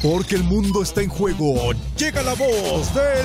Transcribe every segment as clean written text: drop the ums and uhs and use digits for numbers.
Porque el mundo está en juego. Llega la voz del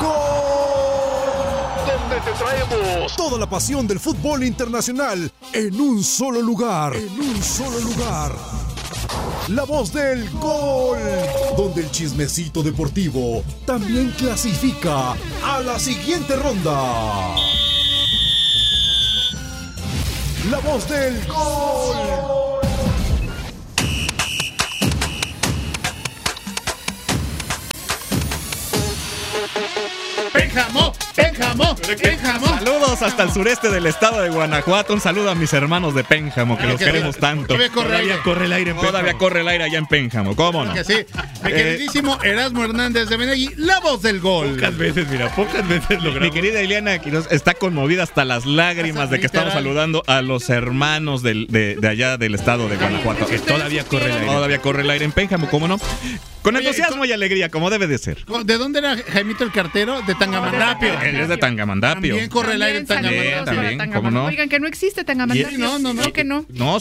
gol. Donde te traemos Toda la pasión del fútbol internacional en un solo lugar. En un solo lugar. La voz del gol. Donde el chismecito deportivo también clasifica a la siguiente ronda. La voz del gol. Pénjamo. Saludos hasta el sureste del estado de Guanajuato. Un saludo a mis hermanos de Pénjamo, que los queremos tanto. Todavía corre el aire en Pénjamo. Todavía corre el aire allá en Pénjamo, ¿cómo no? Que sí. Mi queridísimo Erasmo Hernández de Benegui, la voz del gol. Pocas veces logramos. Mi querida Ileana Quiroz está conmovida hasta las lágrimas de que estamos saludando a los hermanos de allá del estado de Guanajuato. Que todavía corre el aire. Todavía corre el aire en Pénjamo, ¿cómo no? Con entusiasmo y alegría, como debe de ser. ¿De dónde era Jaimito el cartero? De Tangamandapio. Él es de Tangamandapio. También corre el aire en Tangamandapio. También, ¿cómo no? Oigan, que no existe Tangamandapio. No, que no. No,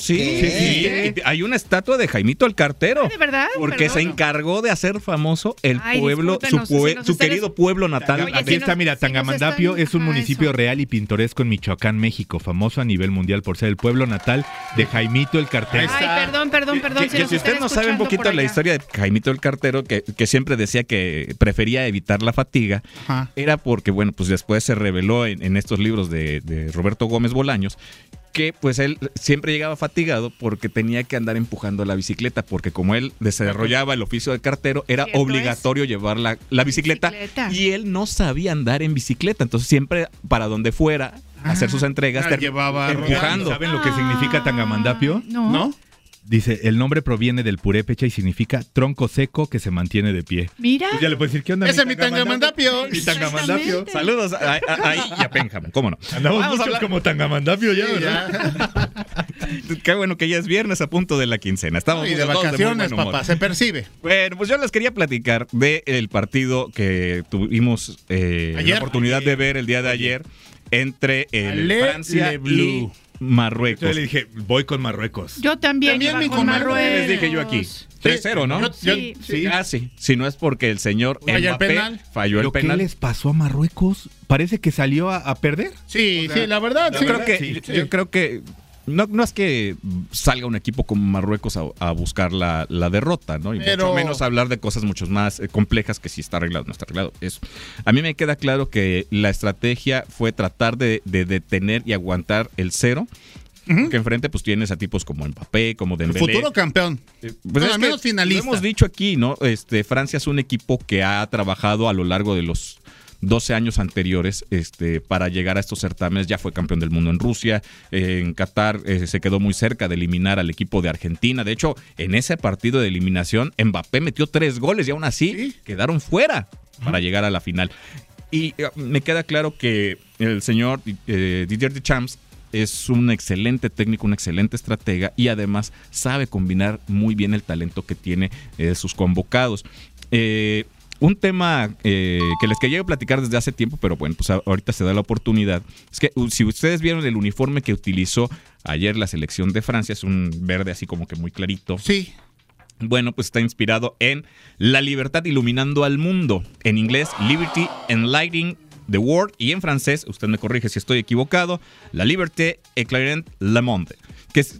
sí. Hay una estatua de Jaimito el cartero. ¿De verdad? Porque se encargó de hacer famoso el pueblo, su querido pueblo natal. Oye, aquí está, mira, Tangamandapio es un municipio real y pintoresco en Michoacán, México, famoso a nivel mundial por ser el pueblo natal de Jaimito el Cartero. Ay, perdón. Si usted no sabe un poquito la historia de Jaimito el Cartero, que siempre decía que prefería evitar la fatiga, era porque, bueno, pues después se reveló en estos libros de Roberto Gómez Bolaños, que pues él siempre llegaba fatigado porque tenía que andar empujando la bicicleta, porque como él desarrollaba el oficio de cartero, era obligatorio llevar la bicicleta, y él no sabía andar en bicicleta, entonces siempre para donde fuera a hacer sus entregas llevaba empujando. ¿Saben lo que significa Tangamandapio? No. Dice, el nombre proviene del purépecha y significa tronco seco que se mantiene de pie. Mira. Pues ya le puedes decir, ¿qué onda? Ese es mi Tangamandapio. Mi Tangamandapio. Saludos ahí y a Pénjamo, ¿cómo no? Andamos muchos como Tangamandapio ya, ¿verdad? Qué bueno que ya es viernes a punto de la quincena. Estamos y de vacaciones, papá, se percibe. Bueno, pues yo les quería platicar del partido que tuvimos la oportunidad de ver el día de ayer entre Francia y Marruecos. Yo le dije, voy con Marruecos. Yo también mi con Marruecos. Les dije yo aquí. 3-0, ¿no? Sí. Casi. Si no es porque el señor Mbappé falló el penal. ¿Qué les pasó a Marruecos? Parece que salió a perder. Sí, la verdad. Yo creo que no es que salga un equipo como Marruecos a buscar la derrota, ¿no? Y mucho menos hablar de cosas mucho más complejas que si está arreglado o no está arreglado. A mí me queda claro que la estrategia fue tratar de detener y aguantar el cero. Que enfrente pues tienes a tipos como Mbappé, como Dembélé. El futuro campeón. Pues al menos finalista. Lo hemos dicho aquí, ¿no? Francia es un equipo que ha trabajado a lo largo de los 12 años anteriores para llegar a estos certámenes. Ya fue campeón del mundo en Rusia, en Qatar se quedó muy cerca de eliminar al equipo de Argentina. De hecho, en ese partido de eliminación, Mbappé metió 3 goles y aún así quedaron fuera para llegar a la final. Y me queda claro que el señor Didier Deschamps es un excelente técnico, un excelente estratega y además sabe combinar muy bien el talento que tiene sus convocados. Un tema que les quería platicar desde hace tiempo, pero bueno, pues ahorita se da la oportunidad. Es que si ustedes vieron el uniforme que utilizó ayer la selección de Francia, es un verde así como que muy clarito. Sí. Bueno, pues está inspirado en la libertad iluminando al mundo. En inglés, Liberty Enlightening the World, y en francés, usted me corrige si estoy equivocado, La Liberté éclairant le monde. Que es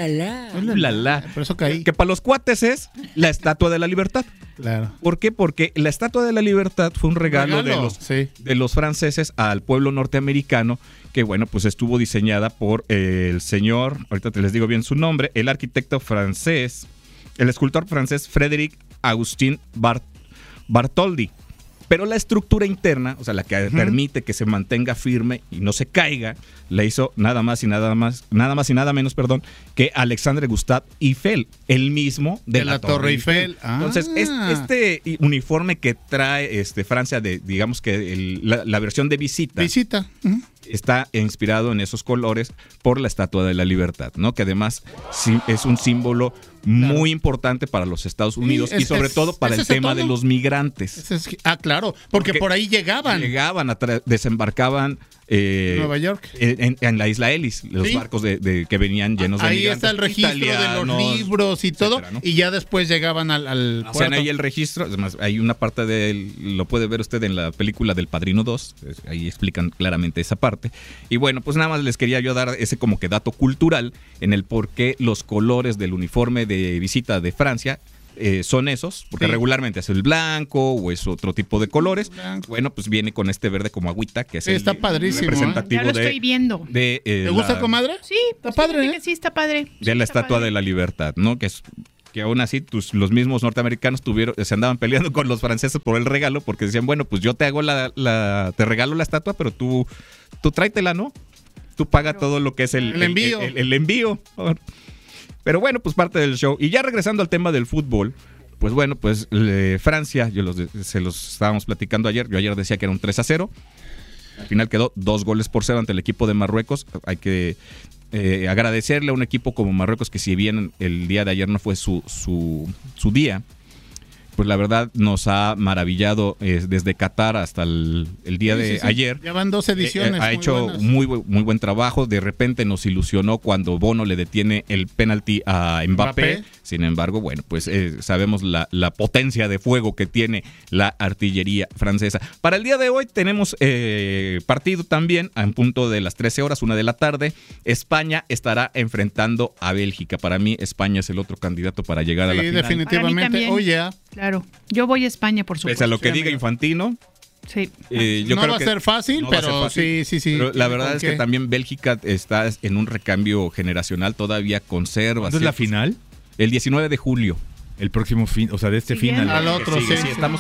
Por eso caí. que para los cuates es la Estatua de la Libertad. Claro. ¿Por qué? Porque la Estatua de la Libertad fue un regalo de los franceses al pueblo norteamericano, que bueno, pues estuvo diseñada por el señor, ahorita te les digo bien su nombre, el arquitecto francés, el escultor francés Frédéric Augustin Bartholdi. Pero la estructura interna, o sea, la que permite que se mantenga firme y no se caiga, la hizo nada más y nada menos, que Alexandre Gustave Eiffel, el mismo de la Torre Eiffel. Entonces, este uniforme que trae Francia, digamos que la versión de visita. está inspirado en esos colores por la Estatua de la Libertad, ¿no? Que además es un símbolo muy importante para los Estados Unidos y sobre todo para el tema de los migrantes. Claro, porque por ahí llegaban. Desembarcaban Nueva York. En la isla Ellis, los barcos que venían llenos de migrantes. Ahí está el registro de los libros y todo, etcétera, ¿no? Y ya después llegaban al puerto. O sea, ahí el registro, además hay una parte lo puede ver usted en la película del Padrino 2, ahí explican claramente esa parte. Y bueno, pues nada más les quería yo dar ese como que dato cultural en el por qué los colores del uniforme de visita de Francia son esos, porque regularmente es el blanco o es otro tipo de colores. Bueno, pues viene con este verde como agüita, que es está padrísimo, representativo. Ya lo estoy viendo. ¿Te gusta, comadre? Sí, está padre, ¿eh? Sí, está padre. De la Estatua de la Libertad, ¿no? Que aún así los mismos norteamericanos se andaban peleando con los franceses por el regalo, porque decían, bueno, pues yo te hago te regalo la estatua, pero tú tráetela, ¿no? Tú paga todo lo que es el envío. El envío. Pero bueno, pues parte del show. Y ya regresando al tema del fútbol, pues bueno, pues Francia, se los estábamos platicando ayer. Yo ayer decía que era un 3-0. Al final quedó 2-0 ante el equipo de Marruecos. Hay que agradecerle a un equipo como Marruecos, que si bien el día de ayer no fue su día, pues la verdad nos ha maravillado desde Qatar hasta el día de ayer. Ya van 2 ediciones. Ha hecho muy buen trabajo. De repente nos ilusionó cuando Bono le detiene el penalti a Mbappé. Sin embargo, bueno, pues sabemos la potencia de fuego que tiene la artillería francesa. Para el día de hoy tenemos partido también en punto de las 13 horas, 1 de la tarde. España estará enfrentando a Bélgica. Para mí, España es el otro candidato para llegar a la final. Sí, definitivamente. Claro, yo voy a España, por supuesto. Pese a lo que diga Infantino. Sí. Yo no creo va a ser fácil, pero sí. Pero la verdad es que también Bélgica está en un recambio generacional, todavía conserva. ¿Cuándo es la final? El 19 de julio. El próximo fin, o sea, de este final. Al otro, sí. Estamos...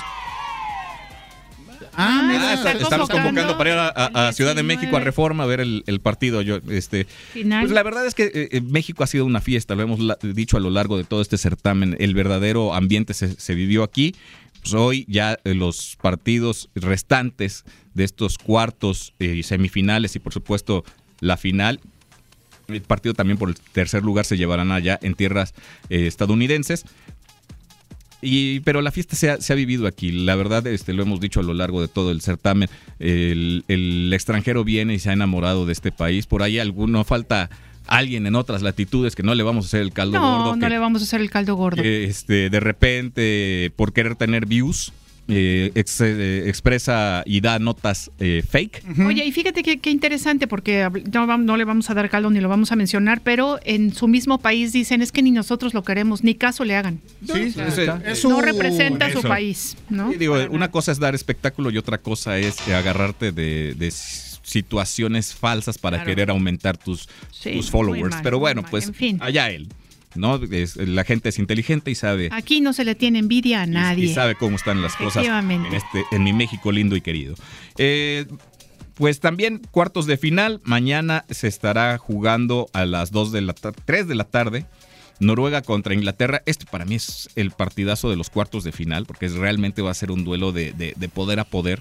estamos convocando para ir a Ciudad de México a Reforma a ver el partido. Pues la verdad es que México ha sido una fiesta, lo hemos dicho a lo largo de todo este certamen. El verdadero ambiente se vivió aquí. Pues hoy ya los partidos restantes de estos cuartos y semifinales y por supuesto la final, el partido también por el tercer lugar se llevarán allá en tierras estadounidenses. Pero la fiesta se ha vivido aquí. La verdad, lo hemos dicho a lo largo de todo el certamen. El extranjero viene y se ha enamorado de este país. Por ahí no falta alguien en otras latitudes que no le vamos a hacer el caldo gordo. No le vamos a hacer el caldo gordo. De repente, por querer tener views, expresa y da notas fake. Oye, y fíjate qué interesante, porque no le vamos a dar caldo ni lo vamos a mencionar, pero en su mismo país dicen, es que ni nosotros lo queremos, ni caso le hagan. Sí, no representa a su país, ¿no? Sí, digo, una cosa es dar espectáculo y otra cosa es agarrarte de situaciones falsas para querer aumentar tus followers. Pero bueno, pues en fin. Allá él. ¿No? La gente es inteligente y sabe. Aquí no se le tiene envidia a nadie. Y sabe cómo están las cosas en mi México lindo y querido. Pues también cuartos de final. Mañana se estará jugando a las 3 de la tarde. Noruega contra Inglaterra. Este para mí es el partidazo de los cuartos de final, porque realmente va a ser un duelo de poder a poder.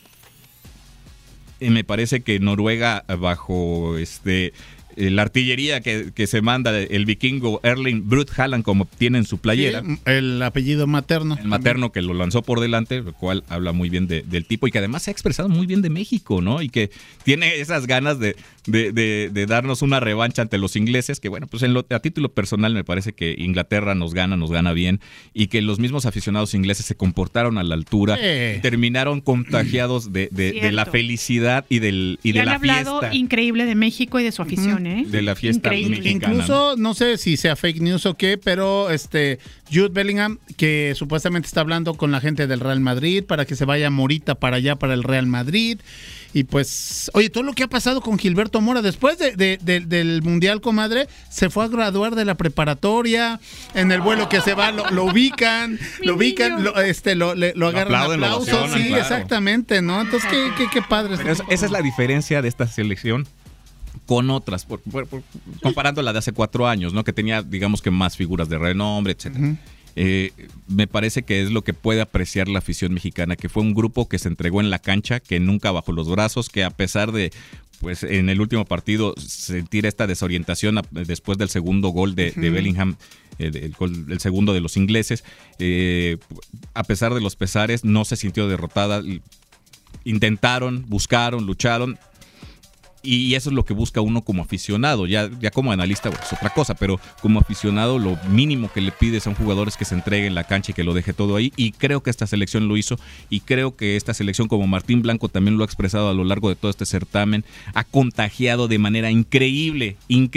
Y me parece que Noruega, bajo la artillería que se manda el vikingo Erling Brut Haaland, como tiene en su playera. Sí, el apellido materno. El materno que lo lanzó por delante, lo cual habla muy bien del tipo y que además se ha expresado muy bien de México, ¿no? Y que tiene esas ganas de darnos una revancha ante los ingleses, que bueno, pues a título personal me parece que Inglaterra nos gana bien, y que los mismos aficionados ingleses se comportaron a la altura, terminaron contagiados de la felicidad y de la fiesta. Han hablado increíble de México y de su afición, de la fiesta mexicana. Incluso, no sé si sea fake news o qué, pero Jude Bellingham, que supuestamente está hablando con la gente del Real Madrid para que se vaya Morita para allá, para el Real Madrid. Y pues, oye, todo lo que ha pasado con Gilberto Mora, después del Mundial, comadre, se fue a graduar de la preparatoria, en el vuelo que se va, lo ubican, lo agarran aplausos, sí, claro. Exactamente, ¿no? Entonces, qué padre. Esa es la diferencia de esta selección con otras, comparando la de hace 4 años, ¿no? Que tenía, digamos que más figuras de renombre, etcétera. Me parece que es lo que puede apreciar la afición mexicana, que fue un grupo que se entregó en la cancha, que nunca bajó los brazos, que a pesar de pues en el último partido sentir esta desorientación después del segundo gol de Bellingham, el segundo de los ingleses. A pesar de los pesares, no se sintió derrotada. Intentaron, buscaron, lucharon. Y eso es lo que busca uno como aficionado. Ya como analista es otra cosa, pero como aficionado lo mínimo que le pides a un jugador es que se entregue en la cancha y que lo deje todo ahí. Y creo que esta selección lo hizo, y creo que esta selección, como Martín Blanco también lo ha expresado a lo largo de todo este certamen, ha contagiado de manera increíble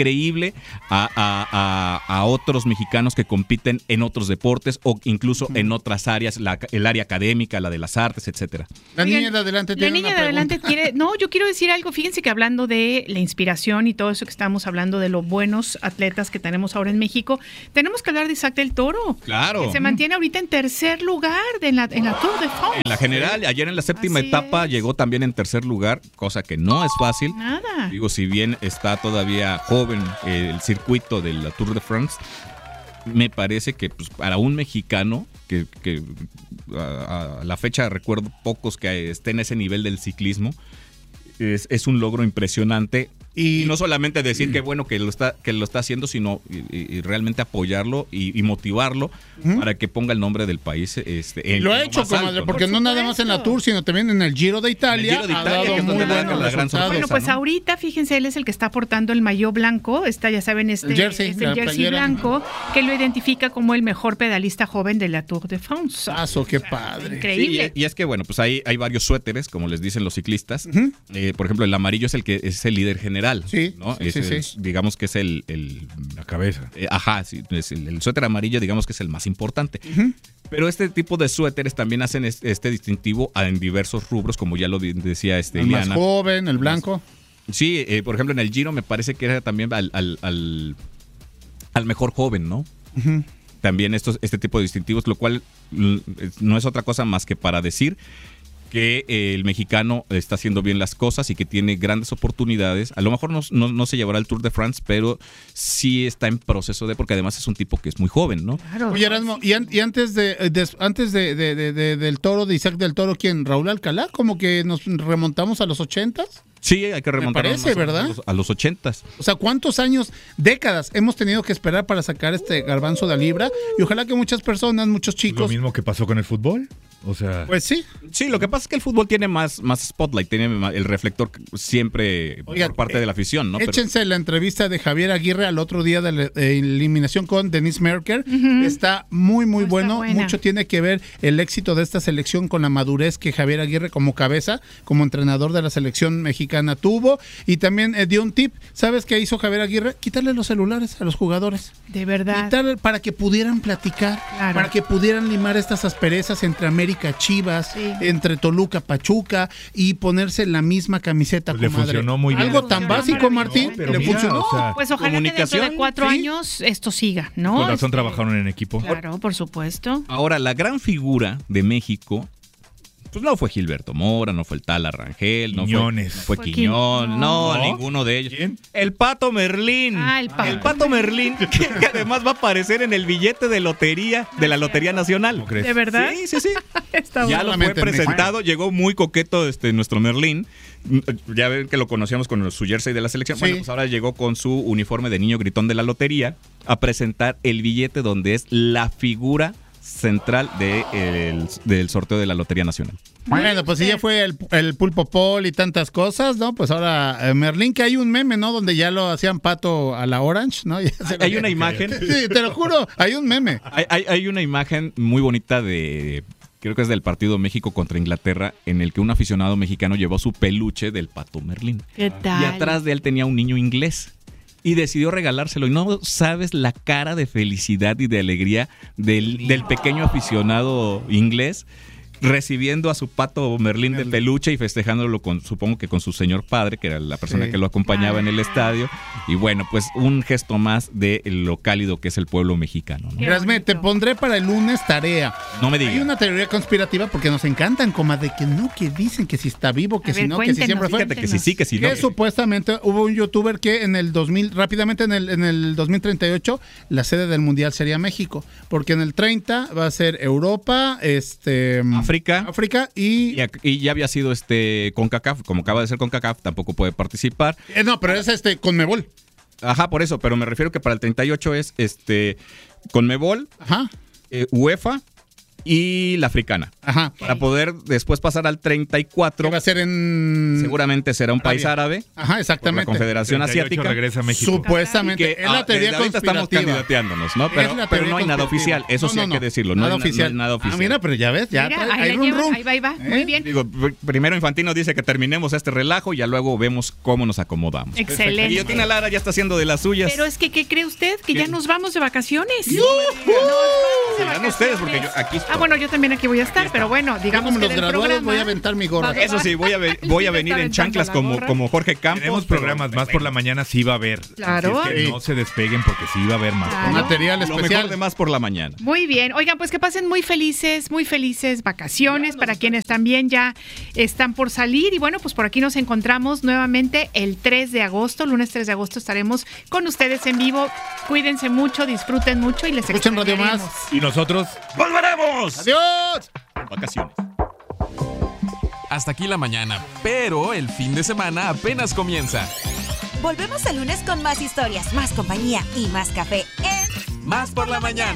a otros mexicanos que compiten en otros deportes o incluso en otras áreas, el área académica, la de las artes, etcétera. La niña de adelante tiene una pregunta. Yo quiero decir algo. Fíjense que hablando de la inspiración y todo eso que estamos hablando de los buenos atletas que tenemos ahora en México, tenemos que hablar de Isaac del Toro. Claro. Que se mantiene ahorita en tercer lugar en la Tour de France. En la general, ayer en la séptima etapa llegó también en tercer lugar, cosa que no es fácil. Nada. Digo, si bien está todavía joven el circuito de la Tour de France, me parece que pues, para un mexicano que a la fecha recuerdo pocos que estén a ese nivel del ciclismo, es un logro impresionante. Y no solamente decir que bueno que lo está haciendo, sino y realmente apoyarlo y motivarlo para que ponga el nombre del país. Lo ha hecho, comadre, porque no nada más en la Tour, sino también en el Giro de Italia. Ha dado muy buenos resultados. Bueno, pues ahorita, fíjense, él es el que está portando el maillot blanco, ya saben, el jersey blanco, que lo identifica como el mejor pedalista joven de la Tour de France. ¡Qué padre! Increíble. Sí, y es que bueno, pues hay varios suéteres, como les dicen los ciclistas. Por ejemplo, el amarillo es el líder general. Sí, ¿no? sí. Digamos que es la cabeza. Es el suéter amarillo, digamos que es el más importante. Pero este tipo de suéteres también hacen este distintivo en diversos rubros, como ya lo decía el Ileana. Más joven, el blanco. Sí, por ejemplo, en el Giro me parece que era también al mejor joven, ¿no? También este tipo de distintivos, lo cual no es otra cosa más que para decir que el mexicano está haciendo bien las cosas y que tiene grandes oportunidades. A lo mejor no se llevará el Tour de France, pero sí está en proceso porque además es un tipo que es muy joven, ¿no? Claro. Oye, Erasmo, y antes del Toro, de Isaac del Toro, ¿quién? ¿Raúl Alcalá? ¿Como que nos remontamos a los 80s? Sí, hay que remontarnos a los 80s. O sea, ¿cuántos años, décadas hemos tenido que esperar para sacar este garbanzo de libra? Y ojalá que muchas personas, muchos chicos... Lo mismo que pasó con el fútbol. O sea, pues sí. Sí, lo que pasa es que el fútbol tiene más spotlight, tiene el reflector siempre por parte de la afición, ¿no? Échense la entrevista de Javier Aguirre al otro día de la eliminación con Denise Merker. Está muy bueno. Mucho tiene que ver el éxito de esta selección con la madurez que Javier Aguirre como cabeza, como entrenador de la selección mexicana tuvo. Y también dio un tip. ¿Sabes qué hizo Javier Aguirre? Quitarle los celulares a los jugadores. De verdad. Quitarle para que pudieran platicar, para que pudieran limar estas asperezas entre América, Chivas, entre Toluca, Pachuca, y ponerse la misma camiseta. Le funcionó muy bien. Algo tan básico, Martín, pero le funcionó. O sea, pues ojalá que dentro de 4 años esto siga, ¿no? Con razón trabajaron en equipo. Claro, por supuesto. Ahora, la gran figura de México, pues no fue Gilberto Mora, no fue el Tala Rangel, no fue Quiñón, no, ninguno de ellos. ¿Quién? El Pato Merlín. El Pato Merlín, que además va a aparecer en el billete de lotería de la Lotería Nacional. ¿Cómo crees? ¿De verdad? Sí. Está Ya bueno. lo fue presentado, llegó muy coqueto nuestro Merlín. Ya ven que lo conocíamos con su jersey de la selección. Sí. Bueno, pues ahora llegó con su uniforme de niño gritón de la lotería a presentar el billete donde es la figura central del sorteo de la Lotería Nacional. Bueno, pues si ya fue el Pulpo Pol y tantas cosas, ¿no? Pues ahora Merlín, que hay un meme, ¿no? Donde ya lo hacían pato a la Orange, ¿no? Hay una imagen. Sí, te lo juro, hay un meme. Hay una imagen muy bonita creo que es del partido México contra Inglaterra, en el que un aficionado mexicano llevó su peluche del Pato Merlín. ¿Qué tal? Y atrás de él tenía un niño inglés. Y decidió regalárselo. Y no sabes la cara de felicidad y de alegría del pequeño aficionado inglés recibiendo a su Pato Merlín de peluche y festejándolo supongo que con su señor padre, que era la persona que lo acompañaba en el estadio. Y bueno, pues un gesto más de lo cálido que es el pueblo mexicano, ¿no? Erasme, te pondré para el lunes tarea. No me digas. Hay una teoría conspirativa porque nos encantan, de que no, que dicen que si está vivo, que si no, que si siempre fue. Fíjate que si sí, que si no. Que supuestamente hubo un youtuber que en el 2038, la sede del mundial sería México. Porque en el 30 va a ser Europa, África y ya había sido CONCACAF, como acaba de ser CONCACAF, tampoco puede participar. No, pero es CONMEBOL. Ajá, por eso, pero me refiero que para el 38 es CONMEBOL, UEFA y la africana. Ajá. Para poder después pasar al 34. Que va a ser seguramente será un país árabe. Ajá, exactamente. La Confederación Asiática. Regresa a México. Supuestamente. Que, es la teoría ahorita estamos candidateándonos, ¿no? Pero no hay nada oficial. Eso sí hay que decirlo. Nada no oficial. No hay nada oficial. Mira, pero ya ves, ya mira, hay rum. Ahí va. Muy bien. Digo, primero Infantino dice que terminemos este relajo y ya luego vemos cómo nos acomodamos. Excelente. Y Guillotina Lara ya está haciendo de las suyas. Pero es que, ¿qué cree usted? Que ya nos vamos de vacaciones. Dirán ustedes, porque yo aquí estoy. Bueno, yo también aquí voy a estar, pero bueno, digamos como que los del graduados programa voy a aventar mi gorra. Eso sí, voy a venir en chanclas como Jorge Campos. Tenemos programas más por la mañana, sí va a haber. Claro. Así es que no se despeguen porque sí va a haber más. Claro. Material Lo especial. mejor de más por la mañana. Muy bien. Oigan, pues que pasen muy felices vacaciones para quienes también ya están por salir. Y bueno, pues por aquí nos encontramos nuevamente el 3 de agosto. Lunes 3 de agosto estaremos con ustedes en vivo. Cuídense mucho, disfruten mucho y les Escuchen Radio Más. Y nosotros ¡volveremos! ¡Adiós! Vacaciones. Hasta aquí la mañana, pero el fin de semana apenas comienza. Volvemos el lunes con más historias, más compañía y más café en Más por la mañana.